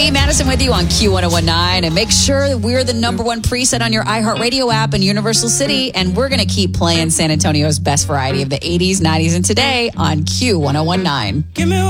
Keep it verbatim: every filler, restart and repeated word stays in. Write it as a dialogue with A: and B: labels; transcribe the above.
A: Hey, Madison with you on Q ten nineteen. And make sure that we're the number one preset on your iHeartRadio app in Universal City. And we're going to keep playing San Antonio's best variety of the eighties, nineties, and today on Q ten nineteen.
B: Give me